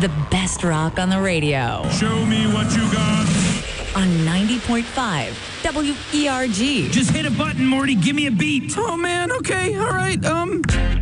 The best rock on the radio. Show me what you got. On 90.5 WERG. Just hit a button, Morty. Give me a beat. Oh, man. Okay. All right.